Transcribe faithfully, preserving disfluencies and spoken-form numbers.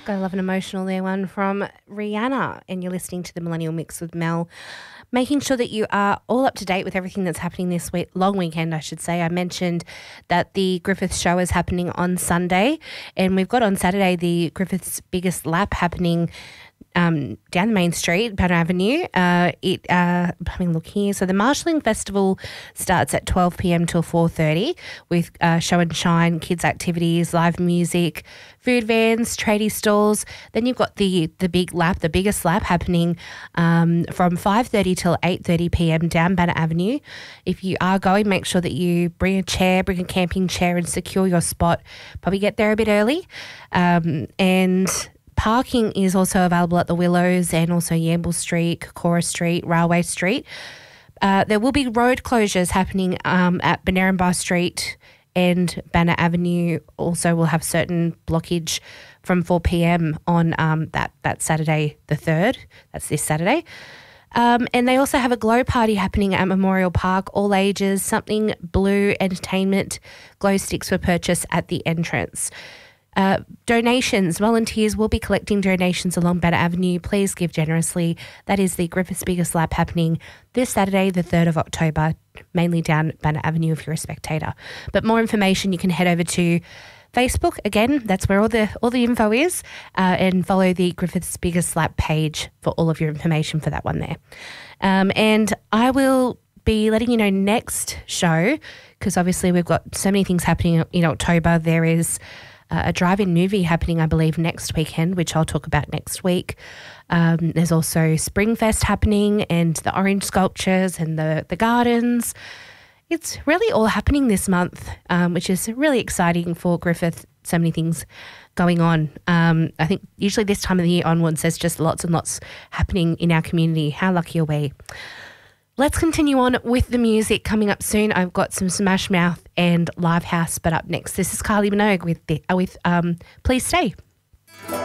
Gotta love an emotional there one from Rihanna, and you're listening to the Millennial Mix with Mel. Making sure that you are all up to date with everything that's happening this week, long weekend, I should say. I mentioned that the Griffiths show is happening on Sunday, and we've got on Saturday the Griffiths biggest lap happening Um, down the main street, Banner Avenue. Uh, it, uh, I mean, look here. So the Marshalling Festival starts at twelve p.m. till four thirty with uh, show and shine, kids activities, live music, food vans, tradie stalls. Then you've got the the big lap, the biggest lap happening um, from five thirty till eight thirty p.m. down Banner Avenue. If you are going, make sure that you bring a chair, bring a camping chair and secure your spot. Probably get there a bit early. Um, and Parking is also available at the Willows and also Yamble Street, Cora Street, Railway Street. Uh, there will be road closures happening um, at Bannerambah Street and Banner Avenue. Also will have certain blockage from four p.m. on um, that, that Saturday the third. That's this Saturday. Um, and they also have a glow party happening at Memorial Park, all ages, something blue entertainment. Glow sticks were purchased at the entrance. Uh, donations. Volunteers will be collecting donations along Banner Avenue. Please give generously. That is the Griffiths biggest lap happening this Saturday, the third of October, mainly down Banner Avenue if you're a spectator. But more information, you can head over to Facebook. Again, that's where all the all the info is, uh, and follow the Griffiths biggest lap page for all of your information for that one there. Um, and I will be letting you know next show, because obviously we've got so many things happening in October. There is Uh, a drive-in movie happening, I believe, next weekend, which I'll talk about next week. Um, there's also Springfest happening and the orange sculptures and the, the gardens. It's really all happening this month, um, which is really exciting for Griffith. So many things going on. Um, I think usually this time of the year onwards, there's just lots and lots happening in our community. How lucky are we? Let's continue on with the music coming up soon. I've got some Smash Mouth and Livehouse, but up next, this is Kylie Minogue with the, uh, with um, Please Stay.